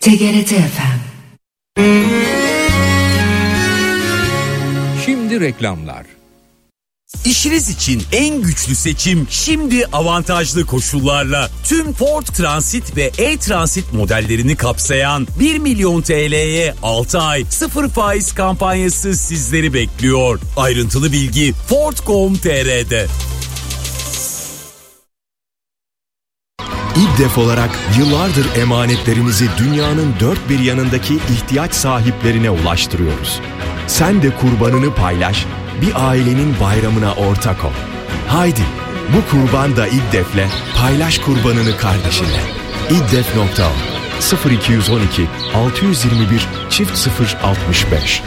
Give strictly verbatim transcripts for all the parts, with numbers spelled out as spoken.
T G R T F M. Şimdi reklamlar. İşiniz için en güçlü seçim şimdi avantajlı koşullarla tüm Ford Transit ve e-Transit modellerini kapsayan bir milyon T L'ye altı ay sıfır faiz kampanyası sizleri bekliyor. Ayrıntılı bilgi Ford nokta com nokta t r'de. İBDEF olarak yıllardır emanetlerimizi dünyanın dört bir yanındaki ihtiyaç sahiplerine ulaştırıyoruz. Sen de kurbanını paylaş, bir ailenin bayramına ortak ol. Haydi, bu kurban da İBDEF'le paylaş kurbanını kardeşinle. İBDEF nokta o sıfır iki yüz on iki altı yüz yirmi bir çift sıfır altmış beş.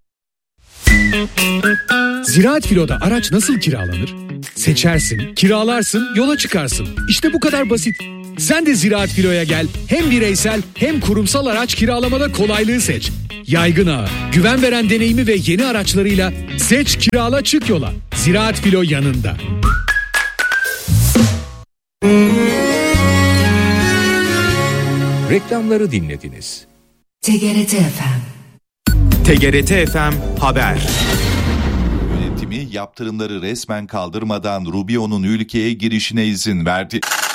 Ziraat Filo'da araç nasıl kiralanır? Seçersin, kiralarsın, yola çıkarsın. İşte bu kadar basit. Sen de Ziraat Filo'ya gel. Hem bireysel hem kurumsal araç kiralamada kolaylığı seç. Yaygın ağı, güven veren deneyimi ve yeni araçlarıyla seç, kirala, çık yola. Ziraat Filo yanında. Reklamları dinlediniz. T G R T F M. T G R T F M Haber. Yönetimi yaptırımları resmen kaldırmadan Rubio'nun ülkeye girişine izin verdi.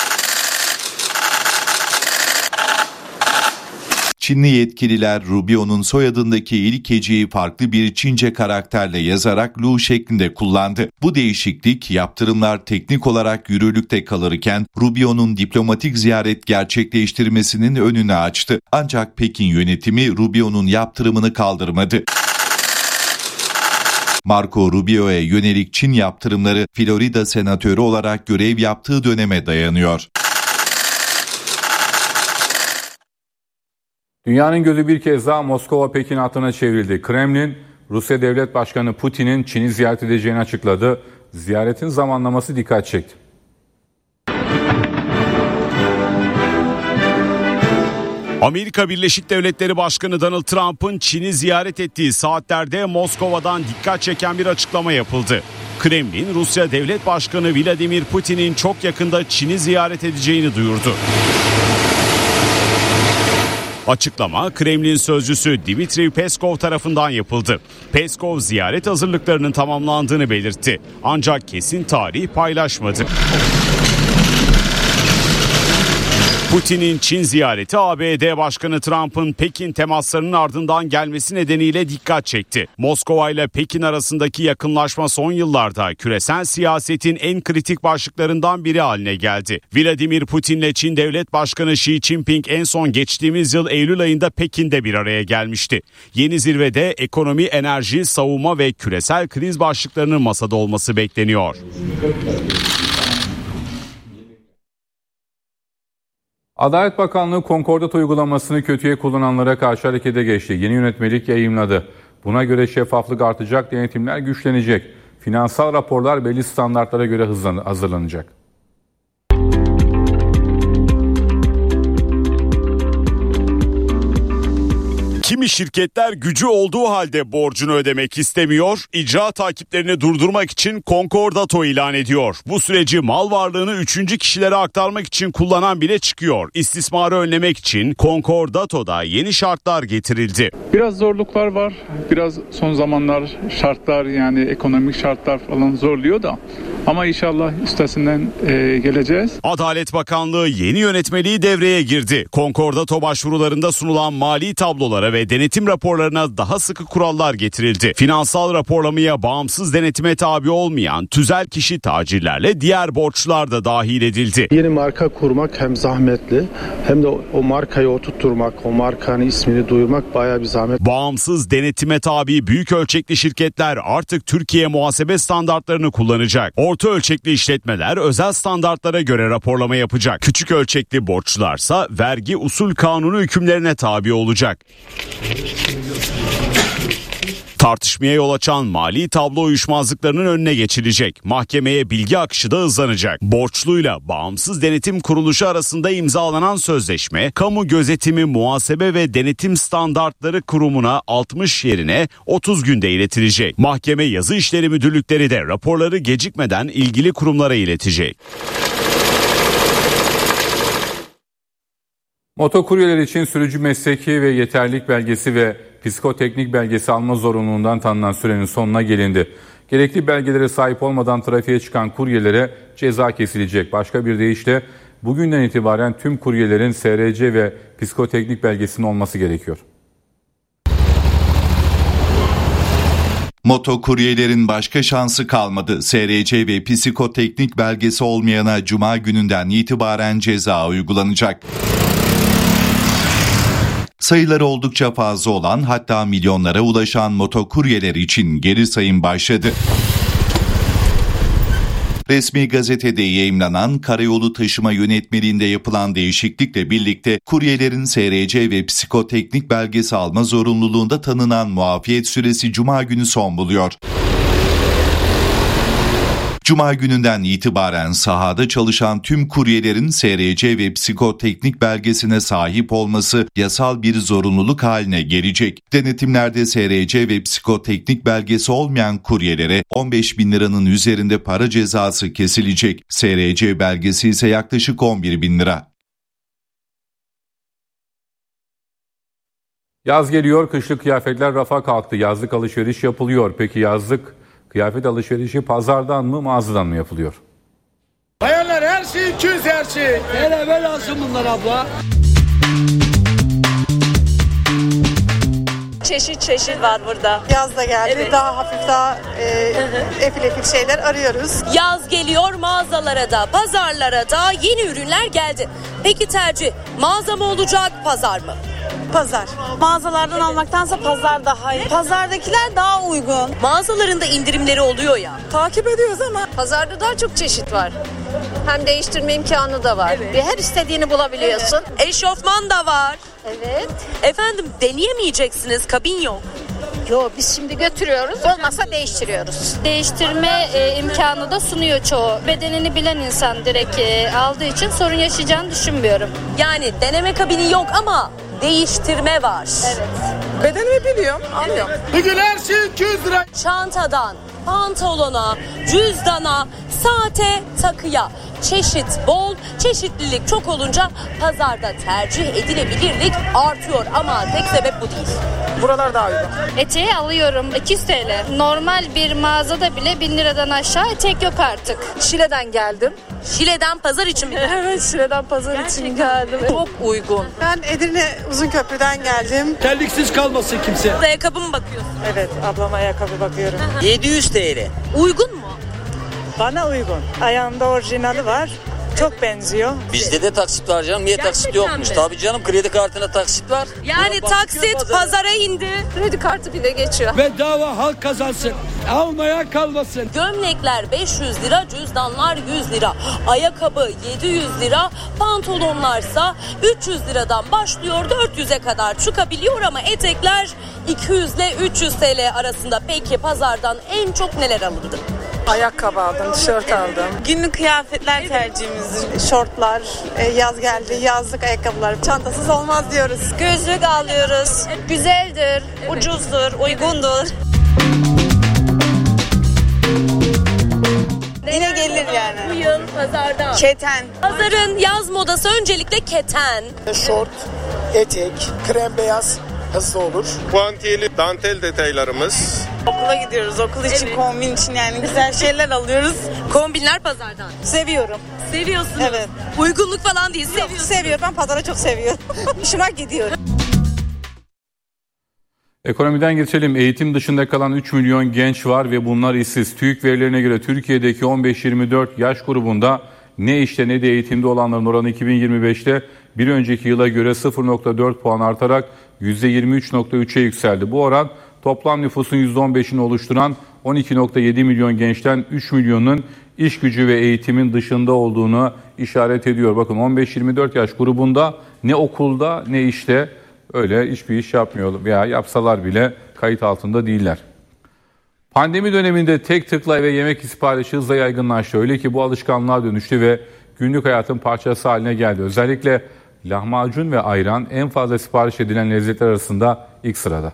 Çinli yetkililer Rubio'nun soyadındaki ilk heceyi farklı bir Çince karakterle yazarak Lu şeklinde kullandı. Bu değişiklik yaptırımlar teknik olarak yürürlükte kalırken Rubio'nun diplomatik ziyaret gerçekleştirmesinin önünü açtı. Ancak Pekin yönetimi Rubio'nun yaptırımını kaldırmadı. Marco Rubio'ya yönelik Çin yaptırımları Florida senatörü olarak görev yaptığı döneme dayanıyor. Dünyanın gözü bir kez daha Moskova-Pekin hattına çevrildi. Kremlin, Rusya Devlet Başkanı Putin'in Çin'i ziyaret edeceğini açıkladı. Ziyaretin zamanlaması dikkat çekti. Amerika Birleşik Devletleri Başkanı Donald Trump'ın Çin'i ziyaret ettiği saatlerde Moskova'dan dikkat çeken bir açıklama yapıldı. Kremlin, Rusya Devlet Başkanı Vladimir Putin'in çok yakında Çin'i ziyaret edeceğini duyurdu. Açıklama Kremlin sözcüsü Dmitri Peskov tarafından yapıldı. Peskov ziyaret hazırlıklarının tamamlandığını belirtti. Ancak kesin tarih paylaşmadı. Putin'in Çin ziyareti A B D Başkanı Trump'ın Pekin temaslarının ardından gelmesi nedeniyle dikkat çekti. Moskova ile Pekin arasındaki yakınlaşma son yıllarda küresel siyasetin en kritik başlıklarından biri haline geldi. Vladimir Putin'le Çin Devlet Başkanı Xi Jinping en son geçtiğimiz yıl Eylül ayında Pekin'de bir araya gelmişti. Yeni zirvede ekonomi, enerji, savunma ve küresel kriz başlıklarının masada olması bekleniyor. Adalet Bakanlığı konkordat uygulamasını kötüye kullananlara karşı harekete geçti. Yeni yönetmelik yayımladı. Buna göre şeffaflık artacak, denetimler güçlenecek. Finansal raporlar belli standartlara göre hazırlanacak. Kimi şirketler gücü olduğu halde borcunu ödemek istemiyor, icra takiplerini durdurmak için konkordato ilan ediyor. Bu süreci mal varlığını üçüncü kişilere aktarmak için kullanan bile çıkıyor. İstismarı önlemek için konkordatoda yeni şartlar getirildi. Biraz zorluklar var, biraz son zamanlar şartlar yani ekonomik şartlar falan zorluyor da ama inşallah üstesinden e, geleceğiz. Adalet Bakanlığı yeni yönetmeliği devreye girdi. Konkordato başvurularında sunulan mali tablolara ve denetim raporlarına daha sıkı kurallar getirildi. Finansal raporlamaya bağımsız denetime tabi olmayan tüzel kişi tacirlerle diğer borçlar da dahil edildi. Yeni marka kurmak hem zahmetli hem de o markayı oturtturmak, o markanın ismini duyurmak bayağı bir zahmet. Bağımsız denetime tabi büyük ölçekli şirketler artık Türkiye muhasebe standartlarını kullanacak. Orta ölçekli işletmeler özel standartlara göre raporlama yapacak. Küçük ölçekli borçlularsa vergi usul kanunu hükümlerine tabi olacak. Tartışmaya yol açan mali tablo uyuşmazlıklarının önüne geçilecek. Mahkemeye bilgi akışı da hızlanacak. Borçluyla bağımsız denetim kuruluşu arasında imzalanan sözleşme, kamu gözetimi, muhasebe ve denetim standartları kurumuna altmış yerine otuz günde iletilecek. Mahkeme yazı işleri müdürlükleri de raporları gecikmeden ilgili kurumlara iletecek. Motokuryeler için sürücü mesleki ve yeterlilik belgesi ve psikoteknik belgesi alma zorunluluğundan tanınan sürenin sonuna gelindi. Gerekli belgelere sahip olmadan trafiğe çıkan kuryelere ceza kesilecek. Başka bir deyişle bugünden itibaren tüm kuryelerin S R C ve psikoteknik belgesinin olması gerekiyor. Motokuryelerin başka şansı kalmadı. S R C ve psikoteknik belgesi olmayana Cuma gününden itibaren ceza uygulanacak. Sayıları oldukça fazla olan, hatta milyonlara ulaşan motokuryeler için geri sayım başladı. Resmi gazetede yayımlanan Karayolu Taşıma Yönetmeliğinde yapılan değişiklikle birlikte kuryelerin S R C ve psikoteknik belgesi alma zorunluluğunda tanınan muafiyet süresi Cuma günü son buluyor. Cuma gününden itibaren sahada çalışan tüm kuryelerin S R C ve psikoteknik belgesine sahip olması yasal bir zorunluluk haline gelecek. Denetimlerde S R C ve psikoteknik belgesi olmayan kuryelere on beş bin liranın üzerinde para cezası kesilecek. S R C belgesi ise yaklaşık on bir bin lira. Yaz geliyor, kışlık kıyafetler rafa kalktı. Yazlık alışveriş yapılıyor. Peki yazlık kıyafet alışverişi pazardan mı, mağazadan mı yapılıyor? Bayanlar her şey iki yüz her şey. Hele ver lazım bunlar abla. Çeşit çeşit var burada. Yaz da geldi. Evet. Daha hafif, daha e, efil efil şeyler arıyoruz. Yaz geliyor, mağazalara da, pazarlara da yeni ürünler geldi. Peki tercih mağaza mı olacak, pazar mı? Pazar. Mağazalardan evet. almaktansa pazar daha iyi. Pazardakiler daha uygun. Mağazalarında indirimleri oluyor ya. Takip ediyoruz ama pazarda daha çok çeşit var. Hem değiştirme imkanı da var. Evet. Her istediğini bulabiliyorsun. Evet. Eşofman da var. Evet. Efendim deneyemeyeceksiniz, kabin yok. Yok, biz şimdi götürüyoruz, olmazsa değiştiriyoruz. Değiştirme e, imkanı da sunuyor çoğu. Bedenini bilen insan direkt e, aldığı için sorun yaşayacağını düşünmüyorum. Yani deneme kabini yok ama değiştirme var. Evet. Bedenimi biliyorum, alıyorum. Bugün her şey iki yüz lira. Çantadan pantolona, cüzdana, saate, takıya çeşit bol, çeşitlilik çok olunca pazarda tercih edilebilirlik artıyor ama tek sebep bu değil. Buralar daha uygun. Eteği alıyorum iki yüz TL. Normal bir mağazada bile bin liradan aşağı etek yok artık. Şile'den geldim. Şile'den pazar için mi? Evet, Şile'den pazar Gerçekten için geldim. Çok uygun. Ben Edirne Uzunköprü'den geldim. Terliksiz kalmasın kimse. Ayakkabı mı bakıyorsun? Evet, ablama ayakkabı bakıyorum. yedi yüz TL. Uygun mu? Bana uygun. Ayağımda orijinali var. Çok benziyor. Bizde de taksit var canım. Niye Gerçekten taksit yokmuş? mi? Tabii canım, kredi kartına taksit var. Yani Buna taksit pazara. pazara indi. Kredi kartı bile geçiyor. Bedava halk kazansın. Almaya kalmasın. Gömlekler beş yüz lira, cüzdanlar yüz lira. Ayakkabı yedi yüz lira, pantolonlarsa üç yüz liradan başlıyor dört yüze kadar çıkabiliyor ama etekler iki yüz ile üç yüz TL arasında. Peki pazardan en çok neler alındı? Ayakkabı aldım, tişört aldım. Günlük kıyafetler tercihimiz. Şortlar, yaz geldi, yazlık ayakkabılar. Çantasız olmaz diyoruz. Gözlük alıyoruz. Güzeldir, Evet. ucuzdur, uygundur. Yine gelir yani. Bu yıl pazarda. Keten. Pazarın yaz modası öncelikle keten. Şort, etek, krem beyaz hızlı olur. Puantiyeli dantel detaylarımız. Okula gidiyoruz, okul için, evet. Kombin için yani güzel şeyler alıyoruz. Kombinler pazardan. Seviyorum. Seviyorsunuz. Evet. Uygunluk falan değil, Yok, seviyorsunuz. seviyorum. Ben pazara çok seviyorum. Hoşuma gidiyor. Ekonomiden geçelim. Eğitim dışında kalan üç milyon genç var ve bunlar işsiz. TÜİK verilerine göre Türkiye'deki on beş yirmi dört yaş grubunda ne işte ne de eğitimde olanların oranı iki bin yirmi beşte bir önceki yıla göre sıfır virgül dört puan artarak yüzde yirmi üç virgül üçe yükseldi. Bu oran toplam nüfusun yüzde on beşini oluşturan on iki virgül yedi milyon gençten üç milyonun iş gücü ve eğitimin dışında olduğunu işaret ediyor. Bakın on beş yirmi dört yaş grubunda ne okulda ne işte öyle hiçbir iş yapmıyor veya yapsalar bile kayıt altında değiller. Pandemi döneminde tek tıkla eve yemek siparişi hızla yaygınlaştı. Öyle ki bu alışkanlığa dönüştü ve günlük hayatın parçası haline geldi. Özellikle lahmacun ve ayran en fazla sipariş edilen lezzetler arasında ilk sırada.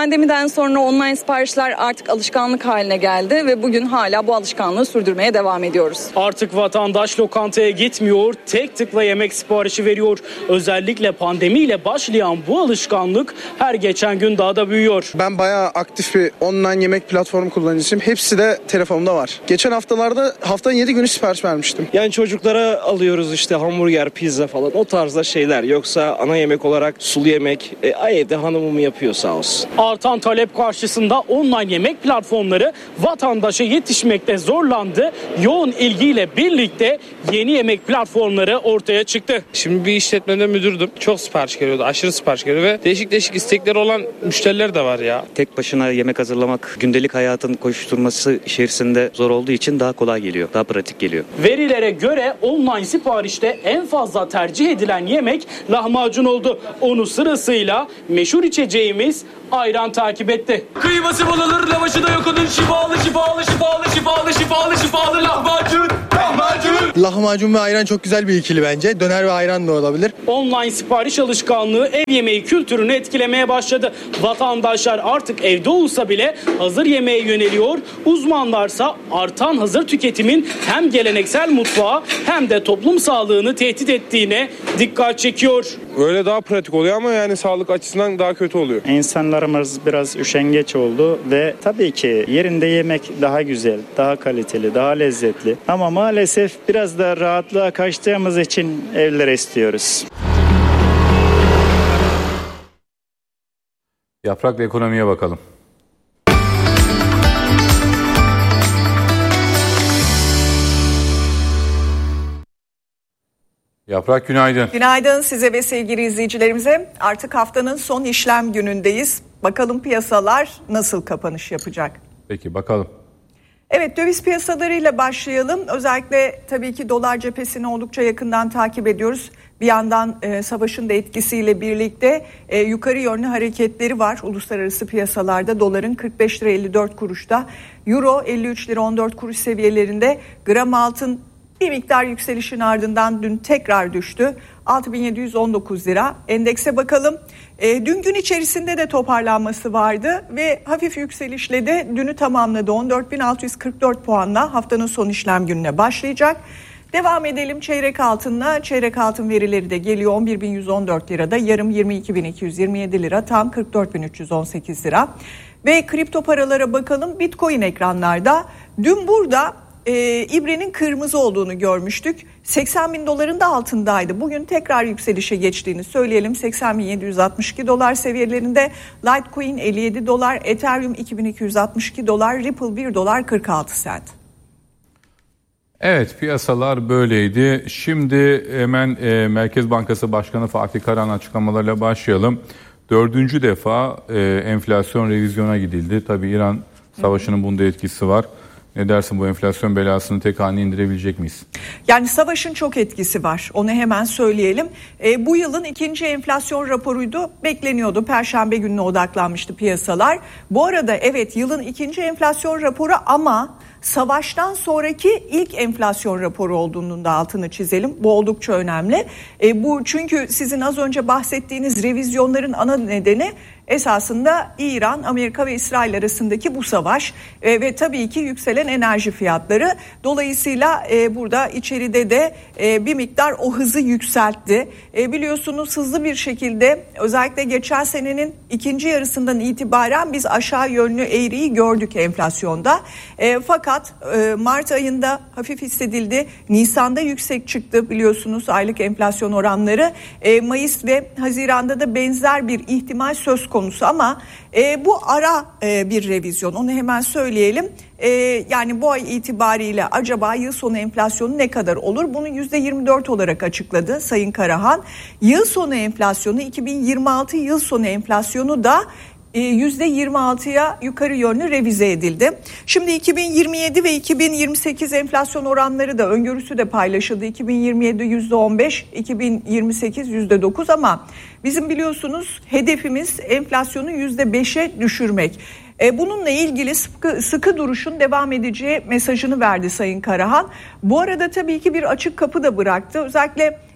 Pandemiden sonra online siparişler artık alışkanlık haline geldi ve bugün hala bu alışkanlığı sürdürmeye devam ediyoruz. Artık vatandaş lokantaya gitmiyor, tek tıkla yemek siparişi veriyor. Özellikle pandemiyle başlayan bu alışkanlık her geçen gün daha da büyüyor. Ben bayağı aktif bir online yemek platformu kullanıcısıyım. Hepsi de telefonumda var. Geçen haftalarda haftanın yedi günü sipariş vermiştim. Yani çocuklara alıyoruz işte hamburger, pizza falan o tarzda şeyler. Yoksa ana yemek olarak sulu yemek e, evde hanımım yapıyor sağ olsun. Artan talep karşısında online yemek platformları vatandaşa yetişmekte zorlandı. Yoğun ilgiyle birlikte yeni yemek platformları ortaya çıktı. Şimdi bir işletmede müdürdüm. Çok sipariş geliyordu. Aşırı sipariş geliyordu ve değişik değişik istekleri olan müşteriler de var ya. Tek başına yemek hazırlamak gündelik hayatın koşturması içerisinde zor olduğu için daha kolay geliyor. Daha pratik geliyor. Verilere göre online siparişte en fazla tercih edilen yemek lahmacun oldu. Onu sırasıyla meşhur içeceğimiz ayran takip etti. Kıyması bol olur, lavaşı da yok onun, şifalı şifalı şifalı şifalı şifalı şifalı lahmacun. Lahmacun. Lahmacun ve ayran çok güzel bir ikili bence. Döner ve ayran da olabilir. Online sipariş alışkanlığı ev yemeği kültürünü etkilemeye başladı. Vatandaşlar artık evde olsa bile hazır yemeğe yöneliyor. Uzmanlarsa artan hazır tüketimin hem geleneksel mutfağı hem de toplum sağlığını tehdit ettiğine dikkat çekiyor. Öyle daha pratik oluyor ama yani sağlık açısından daha kötü oluyor. İnsanlarımız biraz üşengeç oldu ve tabii ki yerinde yemek daha güzel, daha kaliteli, daha lezzetli. Ama maalesef biraz da rahatlığa kaçtığımız için evlere istiyoruz. Yaprakla ekonomiye bakalım. Yaprak günaydın. Günaydın size ve sevgili izleyicilerimize. Artık haftanın son işlem günündeyiz. Bakalım piyasalar nasıl kapanış yapacak? Peki bakalım. Evet, döviz piyasalarıyla başlayalım. Özellikle tabii ki dolar cephesini oldukça yakından takip ediyoruz. Bir yandan e, savaşın da etkisiyle birlikte e, yukarı yönlü hareketleri var. Uluslararası piyasalarda doların kırk beş lira elli dört kuruşta, euro elli üç lira on dört kuruş seviyelerinde, gram altın bir miktar yükselişin ardından dün tekrar düştü. altı bin yedi yüz on dokuz lira. Endekse bakalım. E, dün gün içerisinde de toparlanması vardı ve hafif yükselişle de dünü tamamladı. on dört bin altı yüz kırk dört puanla haftanın son işlem gününe başlayacak. Devam edelim çeyrek altınla. Çeyrek altın verileri de geliyor. on bir bin yüz on dört lirada, yarım yirmi iki bin iki yüz yirmi yedi lira, tam kırk dört bin üç yüz on sekiz lira. Ve kripto paralara bakalım. Bitcoin ekranlarda. Dün burada e, ibrenin kırmızı olduğunu görmüştük. seksen bin doların da altındaydı. Bugün tekrar yükselişe geçtiğini söyleyelim. seksen bin yedi yüz altmış iki dolar seviyelerinde. Litecoin elli yedi dolar, Ethereum iki bin iki yüz altmış iki dolar, Ripple bir dolar kırk altı sent. Evet, piyasalar böyleydi. Şimdi hemen e, Merkez Bankası Başkanı Fatih Karahan açıklamalarıyla başlayalım. Dördüncü defa e, enflasyon revizyona gidildi. Tabii İran savaşının bunda etkisi var. Ne dersin, bu enflasyon belasını tek haneye indirebilecek miyiz? Yani savaşın çok etkisi var. Onu hemen söyleyelim. E, bu yılın ikinci enflasyon raporuydu. Bekleniyordu. Perşembe gününe odaklanmıştı piyasalar. Bu arada evet, yılın ikinci enflasyon raporu ama savaştan sonraki ilk enflasyon raporu olduğunun da altını çizelim. Bu oldukça önemli. E, bu çünkü sizin az önce bahsettiğiniz revizyonların ana nedeni esasında İran, Amerika ve İsrail arasındaki bu savaş e, ve tabii ki yükselen enerji fiyatları. Dolayısıyla e, burada içeride de e, bir miktar o hızı yükseltti. E, biliyorsunuz hızlı bir şekilde özellikle geçen senenin ikinci yarısından itibaren biz aşağı yönlü eğriyi gördük enflasyonda. E, fakat e, Mart ayında hafif hissedildi. Nisan'da yüksek çıktı biliyorsunuz aylık enflasyon oranları. E, Mayıs ve Haziran'da da benzer bir ihtimal söz konusu. konusu ama e, bu ara e, bir revizyon, onu hemen söyleyelim. E, yani bu ay itibariyle acaba yıl sonu enflasyonu ne kadar olur? Bunu yüzde yirmi dört olarak açıkladı Sayın Karahan. Yıl sonu enflasyonu, iki bin yirmi altı yıl sonu enflasyonu da yüzde yirmi altıya yukarı yönlü revize edildi. Şimdi iki bin yirmi yedi ve iki bin yirmi sekiz enflasyon oranları da öngörüsü de paylaşıldı. iki bin yirmi yedi yüzde on beş, iki bin yirmi sekiz yüzde dokuz ama bizim biliyorsunuz hedefimiz enflasyonu yüzde beşe düşürmek. Bununla ilgili sıkı, sıkı duruşun devam edeceği mesajını verdi Sayın Karahan. Bu arada tabii ki bir açık kapı da bıraktı. Özellikle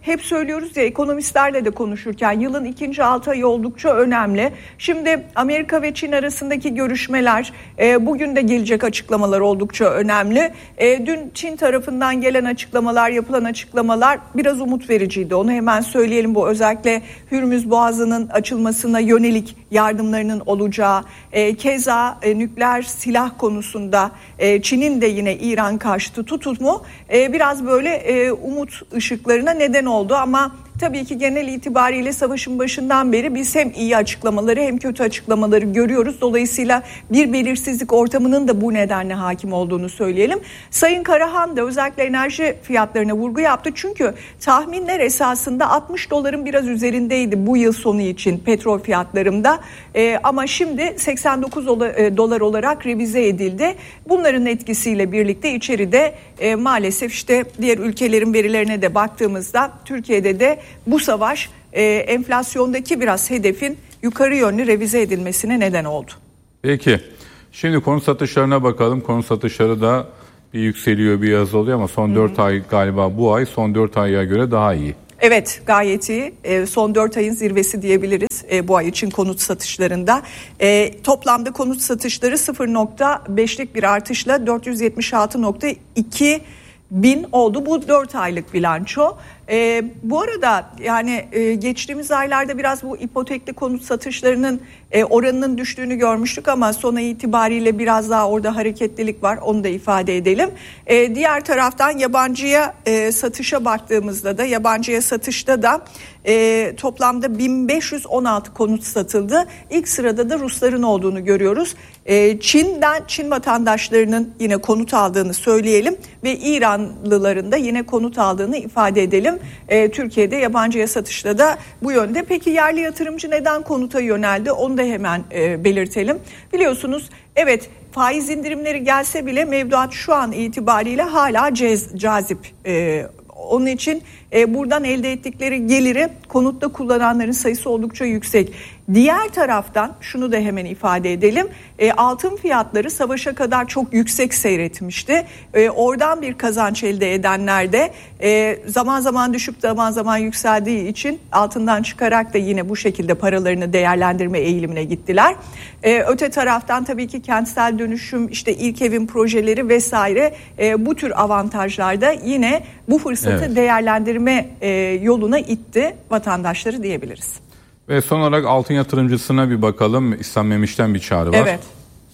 hep söylüyoruz ya, ekonomistlerle de konuşurken yılın ikinci altı ayı oldukça önemli. Şimdi Amerika ve Çin arasındaki görüşmeler, e, bugün de gelecek açıklamalar oldukça önemli. E, dün Çin tarafından gelen açıklamalar, yapılan açıklamalar biraz umut vericiydi. Onu hemen söyleyelim. Bu özellikle Hürmüz Boğazı'nın açılmasına yönelik yardımlarının olacağı, e, keza e, nükleer silah konusunda e, Çin'in de yine İran karşıtı tutumu e, biraz böyle e, umut ışıklarına neden oldu. Ama tabii ki genel itibariyle savaşın başından beri biz hem iyi açıklamaları hem kötü açıklamaları görüyoruz. Dolayısıyla bir belirsizlik ortamının da bu nedenle hakim olduğunu söyleyelim. Sayın Karahan da özellikle enerji fiyatlarına vurgu yaptı. Çünkü tahminler esasında altmış doların biraz üzerindeydi bu yıl sonu için petrol fiyatlarında. Ee, ama şimdi seksen dokuz dolar olarak revize edildi. Bunların etkisiyle birlikte içeride e, maalesef işte diğer ülkelerin verilerine de baktığımızda Türkiye'de de bu savaş e, enflasyondaki biraz hedefin yukarı yönlü revize edilmesine neden oldu. Peki. Şimdi konut satışlarına bakalım. Konut satışları da bir yükseliyor, bir azalıyor ama son dört ay galiba bu ay son dört aya göre daha iyi. Evet, gayet iyi. E, son dört ayın zirvesi diyebiliriz e, bu ay için konut satışlarında. E, toplamda konut satışları sıfır nokta beşlik bir artışla dört yüz yetmiş altı nokta iki bin oldu. Bu dört aylık bilanço. Ee, bu arada yani e, geçtiğimiz aylarda biraz bu ipotekli konut satışlarının e, oranının düştüğünü görmüştük ama son ay itibariyle biraz daha orada hareketlilik var. Onu da ifade edelim. E, diğer taraftan yabancıya e, satışa baktığımızda da yabancıya satışta da e, toplamda bin beş yüz on altı konut satıldı. İlk sırada da Rusların olduğunu görüyoruz. E, Çin'den Çin vatandaşlarının yine konut aldığını söyleyelim ve İranlıların da yine konut aldığını ifade edelim. E, Türkiye'de yabancıya satışta da bu yönde. Peki yerli yatırımcı neden konuta yöneldi? Onu da hemen e, belirtelim. Biliyorsunuz evet, faiz indirimleri gelse bile mevduat şu an itibariyle hala cez, cazip. E, onun için e, buradan elde ettikleri geliri konutta kullananların sayısı oldukça yüksek. Diğer taraftan şunu da hemen ifade edelim. E, altın fiyatları savaşa kadar çok yüksek seyretmişti. E, oradan bir kazanç elde edenler de e, zaman zaman düşüp zaman zaman yükseldiği için altından çıkarak da yine bu şekilde paralarını değerlendirme eğilimine gittiler. E, öte taraftan tabii ki kentsel dönüşüm, işte ilk evin projeleri vesaire e, bu tür avantajlarda yine bu fırsatı evet. değerlendirme e, yoluna itti vatandaşları diyebiliriz. Ve son olarak altın yatırımcısına bir bakalım. İhsan Memiş'ten bir çağrı var. Evet.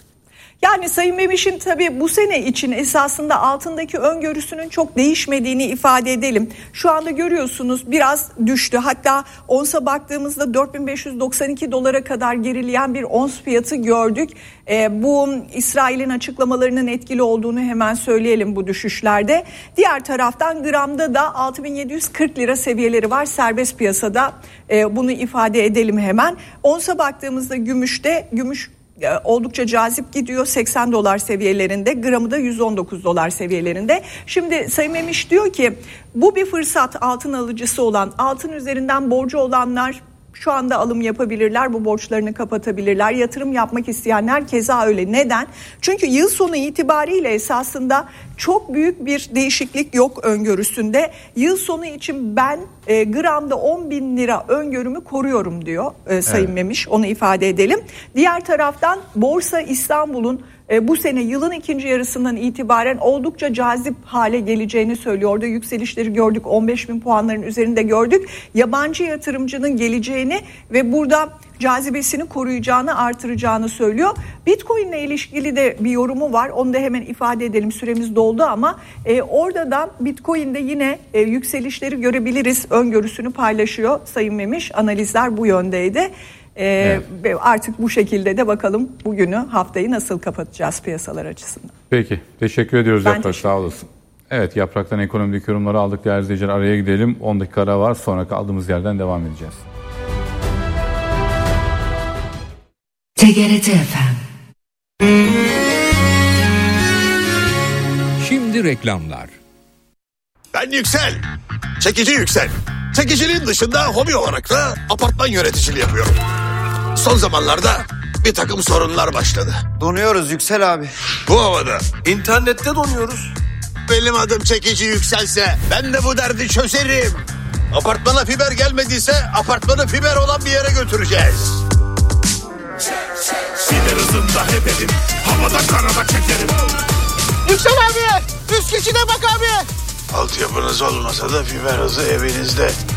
Yani Sayın Memiş'in tabii bu sene için esasında altındaki öngörüsünün çok değişmediğini ifade edelim. Şu anda görüyorsunuz biraz düştü. Hatta onsa baktığımızda dört bin beş yüz doksan iki dolara kadar gerileyen bir ons fiyatı gördük. Ee, bu İsrail'in açıklamalarının etkili olduğunu hemen söyleyelim bu düşüşlerde. Diğer taraftan gramda da altı bin yedi yüz kırk lira seviyeleri var serbest piyasada. Ee, bunu ifade edelim hemen. Onsa baktığımızda gümüşte gümüş oldukça cazip gidiyor, seksen dolar seviyelerinde, gramı da yüz on dokuz dolar seviyelerinde. Şimdi Sayın Memiş diyor ki bu bir fırsat, altın alıcısı olan, altın üzerinden borcu olanlar şu anda alım yapabilirler, bu borçlarını kapatabilirler. Yatırım yapmak isteyenler keza öyle. Neden? Çünkü yıl sonu itibariyle esasında çok büyük bir değişiklik yok öngörüsünde. Yıl sonu için ben e, gramda on bin lira öngörümü koruyorum diyor e, Sayın evet. Memiş. Onu ifade edelim. Diğer taraftan Borsa İstanbul'un e, bu sene yılın ikinci yarısından itibaren oldukça cazip hale geleceğini söylüyordu. Yükselişleri gördük, on beş bin puanların üzerinde gördük. Yabancı yatırımcının geleceğini ve burada cazibesini koruyacağını, artıracağını söylüyor. Bitcoin ile ilişkili de bir yorumu var. Onu da hemen ifade edelim. Süremiz doldu ama e, orada da Bitcoin'de yine e, yükselişleri görebiliriz. Öngörüsünü paylaşıyor Sayın Memiş. Analizler bu yöndeydi. E, evet. Artık bu şekilde de bakalım bugünü, haftayı nasıl kapatacağız piyasalar açısından. Peki. Teşekkür ediyoruz ben Yaprak. Teşekkür Sağ olasın. Evet, Yaprak'tan ekonomik yorumları aldık değerli izleyiciler. Araya gidelim. on dakika ara var. Sonra kaldığımız yerden devam edeceğiz. T G R T F M. Şimdi reklamlar. Ben Yüksel. Çekici Yüksel. Çekiciliğin dışında hobi olarak da apartman yöneticiliği yapıyorum. Son zamanlarda bir takım sorunlar başladı. Donuyoruz Yüksel abi. Bu havada. İnternette donuyoruz. Benim adım Çekici Yüksel'se ben de bu derdi çözerim. Apartmana fiber gelmediyse apartmanı fiber olan bir yere götüreceğiz. Fiber hızında hebelim, havada karada çekerim. Yüksel abi, üst geçide bak abi. Altyapınız olmasa da fiber hızı evinizde.